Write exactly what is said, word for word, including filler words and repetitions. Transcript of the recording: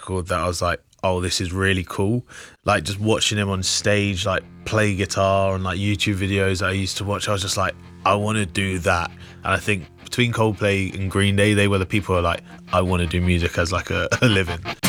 record that I was like, oh, this is really cool. Like just watching him on stage, like play guitar and like YouTube videos that I used to watch, I was just like, I want to do that. And I think between Coldplay and Green Day, they were the people who are like, I want to do music as like a, a living.